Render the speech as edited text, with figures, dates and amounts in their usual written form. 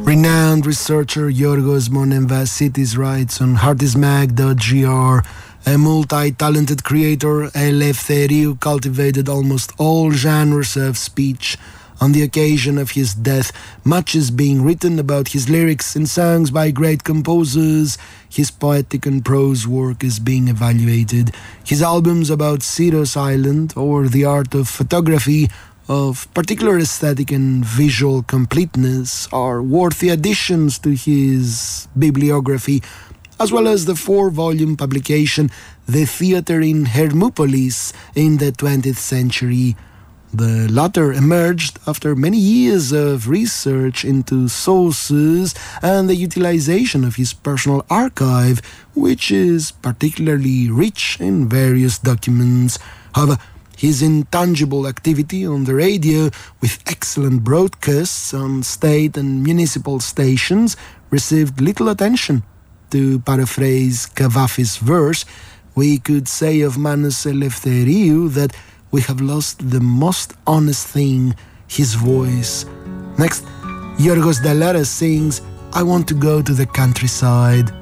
Renowned researcher Yorgos Monenvasitis writes on hardismag.gr, a multi-talented creator, Eleftheriou cultivated almost all genres of speech. On the occasion of his death, much is being written about his lyrics in songs by great composers. His poetic and prose work is being evaluated. His albums about Syros Island or the art of photography of particular aesthetic and visual completeness are worthy additions to his bibliography, as well as the 4-volume publication The Theatre in Hermopolis in the 20th Century. The latter emerged after many years of research into sources and the utilization of his personal archive, which is particularly rich in various documents. However, his intangible activity on the radio, with excellent broadcasts on state and municipal stations, received little attention. To paraphrase Cavafis' verse, we could say of Manos Eleftheriou that we have lost the most honest thing, his voice. Next, Yorgos Dalleras sings I Want to Go to the Countryside.